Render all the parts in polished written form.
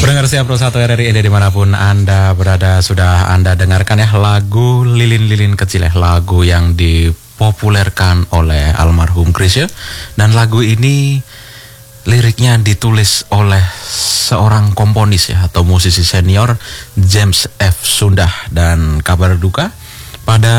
Pendengar siap Pro 1 RRI dimanapun Anda berada, sudah Anda dengarkan ya lagu Lilin-Lilin Kecil ya, lagu yang dipopulerkan oleh almarhum Chrisye. Dan lagu ini liriknya ditulis oleh seorang komponis ya atau musisi senior, James F. Sundah. Dan kabar duka, pada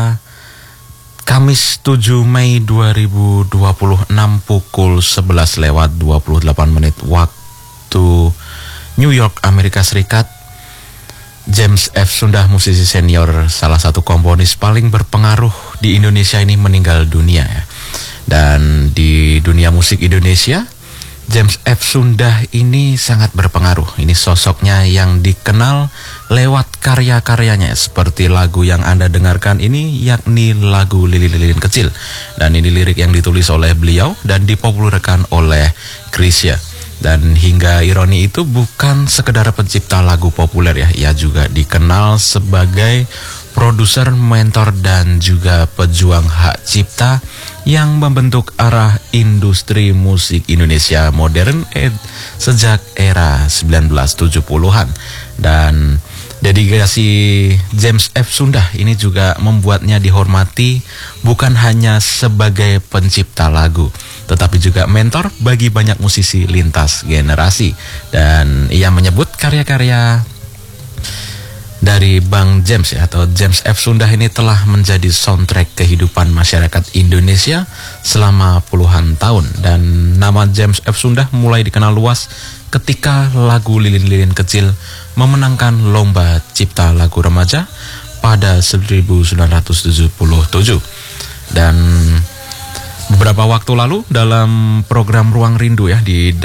Kamis 7 Mei 2026 pukul 11:28 waktu New York, Amerika Serikat, James F. Sundah, musisi senior, salah satu komponis paling berpengaruh di Indonesia ini, meninggal dunia ya. Dan di dunia musik Indonesia, James F. Sundah ini sangat berpengaruh. Ini sosoknya yang dikenal lewat karya-karyanya, seperti lagu yang Anda dengarkan ini, yakni lagu Lilin-Lilin Kecil. Dan ini lirik yang ditulis oleh beliau dan dipopulerkan oleh Chrisye. Dan hingga ironi itu, bukan sekedar pencipta lagu populer ya, ia juga dikenal sebagai produser, mentor, dan juga pejuang hak cipta yang membentuk arah industri musik Indonesia modern sejak era 1970-an. Dan dedikasi James F. Sundah ini juga membuatnya dihormati bukan hanya sebagai pencipta lagu, tetapi juga mentor bagi banyak musisi lintas generasi. Dan ia menyebut karya-karya dari Bang James ya, atau James F. Sundah ini telah menjadi soundtrack kehidupan masyarakat Indonesia selama puluhan tahun. Dan nama James F. Sundah mulai dikenal luas ketika lagu Lilin-Lilin Kecil memenangkan lomba cipta lagu remaja pada 1977. Dan beberapa waktu lalu dalam program Ruang Rindu ya di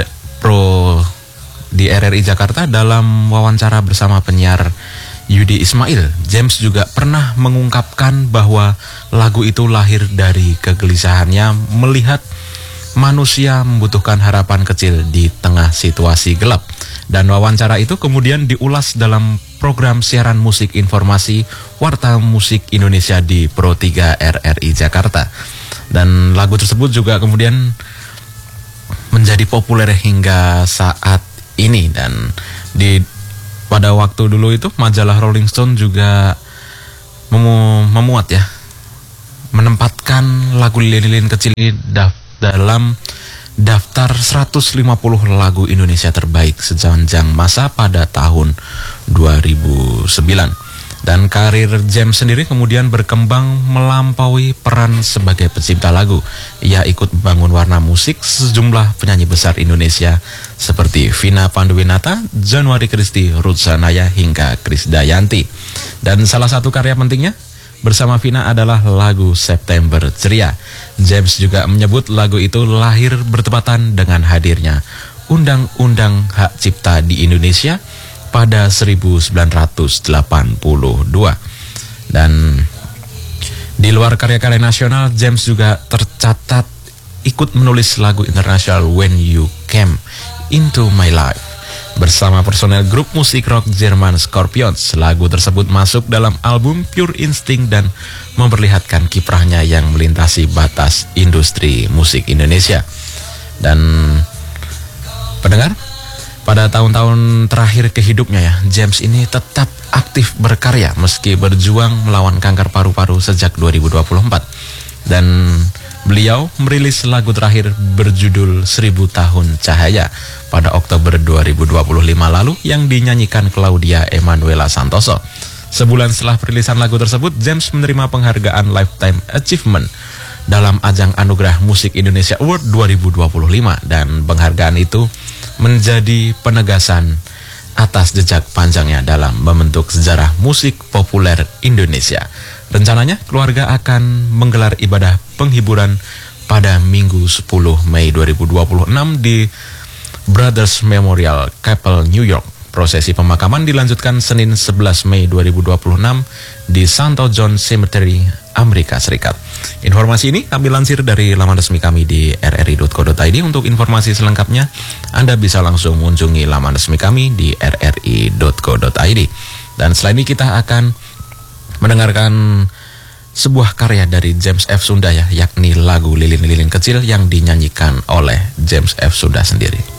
RRI Jakarta, dalam wawancara bersama penyiar Yudi Ismail, James juga pernah mengungkapkan bahwa lagu itu lahir dari kegelisahannya melihat manusia membutuhkan harapan kecil di tengah situasi gelap. Dan wawancara itu kemudian diulas dalam program siaran musik informasi Warta Musik Indonesia di Pro 3 RRI Jakarta. Dan lagu tersebut juga kemudian menjadi populer hingga saat ini. Dan pada waktu dulu itu majalah Rolling Stone juga memuat ya, menempatkan lagu Lilin-Lilin Kecil ini dalam daftar 150 lagu Indonesia terbaik sepanjang masa pada tahun 2009. Dan karir James sendiri kemudian berkembang melampaui peran sebagai pencipta lagu. Ia ikut membangun warna musik sejumlah penyanyi besar Indonesia seperti Vina Panduwinata, Januari Kristi, Ruth Sanaya, hingga Krisdayanti. Dan salah satu karya pentingnya bersama Vina adalah lagu September Ceria. James juga menyebut lagu itu lahir bertepatan dengan hadirnya Undang-Undang Hak Cipta di Indonesia pada 1982. Dan di luar karya-karya nasional, James juga tercatat ikut menulis lagu internasional When You Came Into My Life bersama personel grup musik rock Jerman Scorpions. Lagu tersebut masuk dalam album Pure Instinct dan memperlihatkan kiprahnya yang melintasi batas industri musik Indonesia. Dan pendengar, pada tahun-tahun terakhir kehidupnya ya, James ini tetap aktif berkarya meski berjuang melawan kanker paru-paru sejak 2024. Dan beliau merilis lagu terakhir berjudul 1000 Tahun Cahaya pada Oktober 2025 lalu yang dinyanyikan Claudia Emanuela Santoso. Sebulan setelah perilisan lagu tersebut, James menerima penghargaan Lifetime Achievement dalam ajang Anugerah Musik Indonesia Award 2025. Dan penghargaan itu menjadi penegasan atas jejak panjangnya dalam membentuk sejarah musik populer Indonesia. Rencananya keluarga akan menggelar ibadah penghiburan pada Minggu 10 Mei 2026 di Brothers Memorial Chapel, New York. Prosesi pemakaman dilanjutkan Senin 11 Mei 2026 di Santo John Cemetery, Amerika Serikat. Informasi ini kami lansir dari laman resmi kami di rri.co.id. Untuk informasi selengkapnya, Anda bisa langsung mengunjungi laman resmi kami di rri.co.id. Dan selain ini kita akan mendengarkan sebuah karya dari James F. Sundah ya, yakni lagu Lilin-Lilin Kecil yang dinyanyikan oleh James F. Sundah sendiri.